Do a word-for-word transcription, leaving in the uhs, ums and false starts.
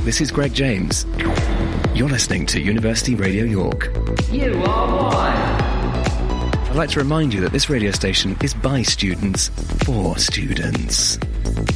this is Greg James. You're listening to University Radio York. You are one. I'd like to remind you that this radio station is by students, for students.